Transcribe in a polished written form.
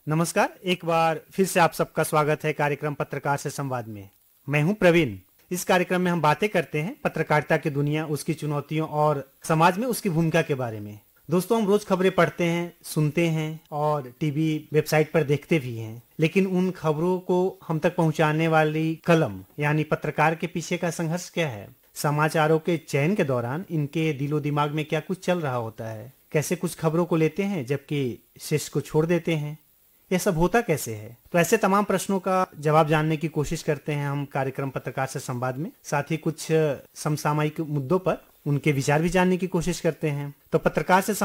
नमस्कार। एक बार फिर से आप सबका स्वागत है कार्यक्रम पत्रकार से संवाद में। मैं हूं प्रवीण। इस कार्यक्रम में हम बातें करते हैं पत्रकारिता की दुनिया, उसकी चुनौतियों और समाज में उसकी भूमिका के बारे में। दोस्तों, हम रोज खबरें पढ़ते हैं, सुनते हैं और टीवी वेबसाइट पर देखते भी हैं, लेकिन उन खबरों को हम तक पहुंचाने वाली कलम यानी पत्रकार के पीछे का संघर्ष क्या है? समाचारों के चयन के दौरान इनके दिलो दिमाग में क्या कुछ चल रहा होता है? कैसे कुछ खबरों को लेते हैं जबकि शेष को छोड़ देते हैं? यह सब होता कैसे है? तो ऐसे तमाम प्रश्नों का जवाब जानने की कोशिश करते हैं हम कार्यक्रम पत्रकार से संवाद में। साथ ही कुछ समसामयिक मुद्दों पर उनके विचार भी जानने की कोशिश करते हैं। तो पत्रकार से